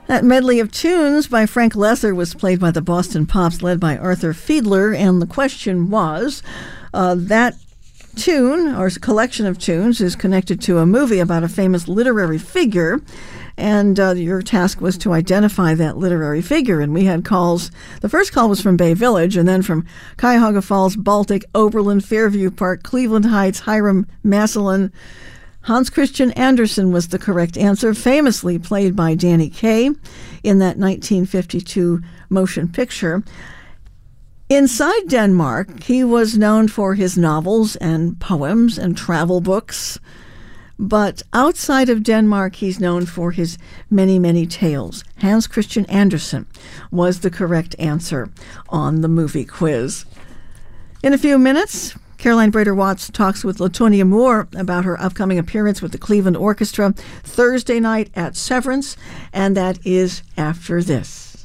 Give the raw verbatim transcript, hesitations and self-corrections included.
That medley of tunes by Frank Loesser was played by the Boston Pops, led by Arthur Fiedler, and the question was, uh, that tune, or collection of tunes, is connected to a movie about a famous literary figure, and uh, your task was to identify that literary figure. And we had calls. The first call was from Bay Village, and then from Cuyahoga Falls, Baltic, Oberlin, Fairview Park, Cleveland Heights, Hiram, Massillon. Hans Christian Andersen was the correct answer, famously played by Danny Kaye in that nineteen fifty-two motion picture. Inside Denmark, he was known for his novels and poems and travel books. But outside of Denmark, he's known for his many, many tales. Hans Christian Andersen was the correct answer on the movie quiz. In a few minutes, Caroline Brader-Watts talks with Latonia Moore about her upcoming appearance with the Cleveland Orchestra Thursday night at Severance, and that is after this.